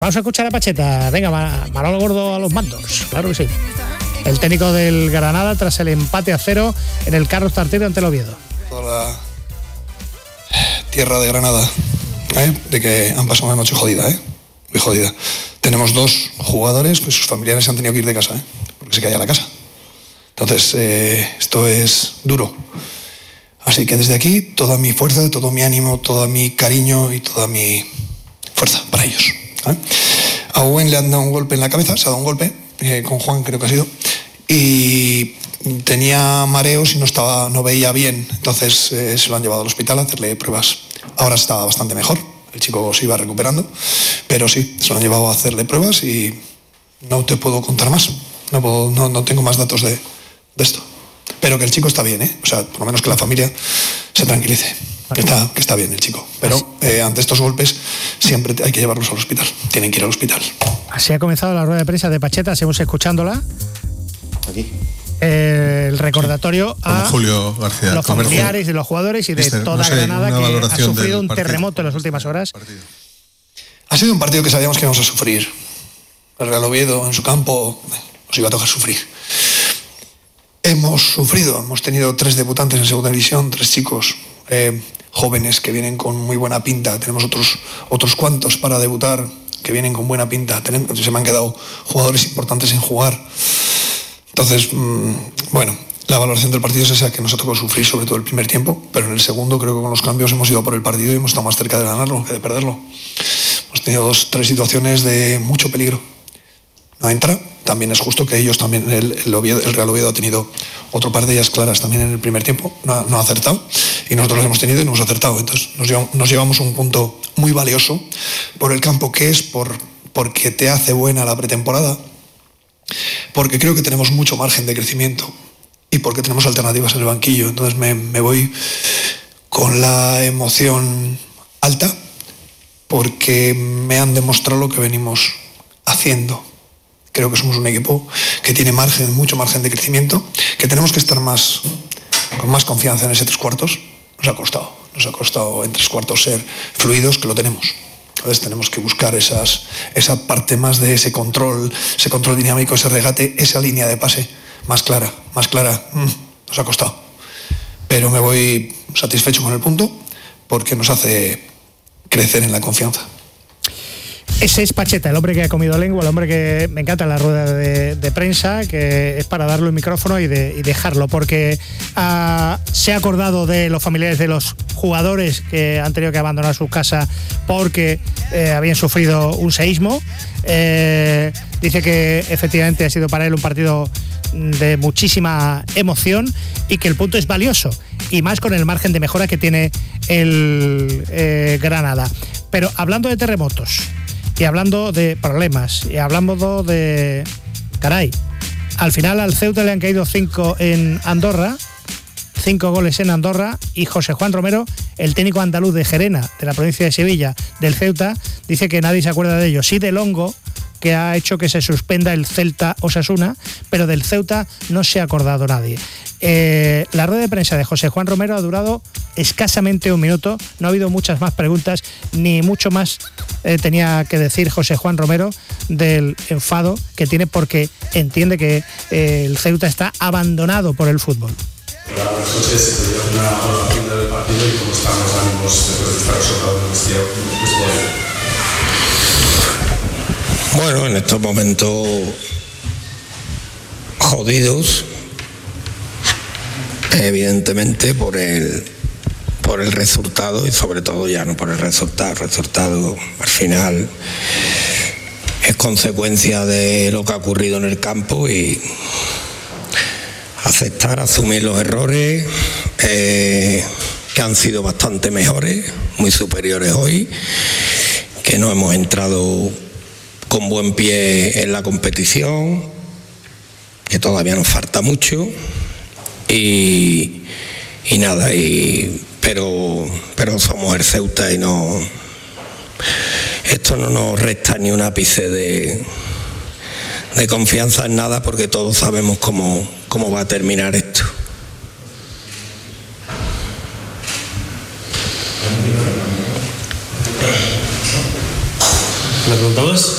Vamos a escuchar a Pacheta. Venga, Manolo Gordo a los mandos. Claro que sí. El técnico del Granada tras el empate a 0 en el Carlos Tartiere ante el Oviedo. Toda la tierra de Granada, de que han pasado una noche jodida, muy jodida. Tenemos 2 jugadores que sus familiares han tenido que ir de casa, porque se caía la casa. Entonces, esto es duro. Así que desde aquí, toda mi fuerza, todo mi ánimo, todo mi cariño y toda mi fuerza para ellos. A Owen le han dado un golpe en la cabeza, se ha dado un golpe, con Juan creo que ha sido, y tenía mareos y no veía bien, entonces se lo han llevado al hospital a hacerle pruebas. Ahora está bastante mejor, el chico se iba recuperando, pero sí, se lo han llevado a hacerle pruebas y no te puedo contar más, no tengo más datos de esto. Pero que el chico está bien, o sea, por lo menos que la familia se tranquilice, que está bien el chico. Pero ante estos golpes siempre hay que llevarlos al hospital, tienen que ir al hospital. Así ha comenzado la rueda de prensa de Pacheta, seguimos escuchándola. Aquí. El recordatorio a Julio García, los familiares de los jugadores y de toda Granada que ha sufrido un terremoto en las últimas horas. Ha sido un partido que sabíamos que íbamos a sufrir. El Real Oviedo en su campo nos iba a tocar sufrir. Hemos sufrido, hemos tenido 3 debutantes en segunda división, 3 chicos jóvenes que vienen con muy buena pinta. Tenemos otros cuantos para debutar que vienen con buena pinta. Se me han quedado jugadores importantes sin jugar. Entonces, bueno, la valoración del partido es esa, que nos ha tocado sufrir sobre todo el primer tiempo, pero en el segundo creo que con los cambios hemos ido por el partido y hemos estado más cerca de ganarlo que de perderlo. Hemos tenido 2-3 situaciones de mucho peligro. No entra, también es justo que ellos también, el Real Oviedo ha tenido otro par de ellas claras también en el primer tiempo, no ha acertado, y nosotros las hemos tenido y no hemos acertado. Entonces nos llevamos un punto muy valioso por el campo, que es porque te hace buena la pretemporada, porque creo que tenemos mucho margen de crecimiento y porque tenemos alternativas en el banquillo. Entonces me voy con la emoción alta, porque me han demostrado lo que venimos haciendo. Creo que somos un equipo que tiene mucho margen de crecimiento, que tenemos que estar con más confianza en ese 3 cuartos. Nos ha costado en 3 cuartos ser fluidos, que lo tenemos. Entonces tenemos que buscar esa parte más de ese control dinámico, ese regate, esa línea de pase más clara. Nos ha costado. Pero me voy satisfecho con el punto, porque nos hace crecer en la confianza. Ese es Pacheta, el hombre que ha comido lengua, el hombre que me encanta la rueda de prensa, que es para darle el micrófono y dejarlo, porque se ha acordado de los familiares de los jugadores que han tenido que abandonar sus casas porque habían sufrido un seísmo. Dice que efectivamente ha sido para él un partido de muchísima emoción y que el punto es valioso, y más con el margen de mejora que tiene el Granada. Pero hablando de terremotos, y hablando de problemas, y hablando de... al final al Ceuta le han caído 5 en Andorra, 5 goles en Andorra, y José Juan Romero, el técnico andaluz de Gerena, de la provincia de Sevilla, del Ceuta, dice que nadie se acuerda de ello. Sí del hongo que ha hecho que se suspenda el Celta Osasuna, pero del Ceuta no se ha acordado nadie. La rueda de prensa de José Juan Romero ha durado escasamente 1 minuto, no ha habido muchas más preguntas, ni mucho más tenía que decir José Juan Romero del enfado que tiene, porque entiende que el Ceuta está abandonado por el fútbol. Buenas noches, se dio una valoración del partido y cómo están los ánimos después de estar resultado en el vestidor. Bueno, en estos momentos jodidos, evidentemente por el resultado, y sobre todo ya no por el resultado. El resultado al final es consecuencia de lo que ha ocurrido en el campo, y aceptar, asumir los errores, que han sido bastante mejores, muy superiores hoy, que no hemos entrado con buen pie en la competición, que todavía nos falta mucho, y nada, pero somos el Ceuta, y esto no nos resta ni un ápice de confianza en nada, porque todos sabemos cómo va a terminar esto. Le preguntaba todos.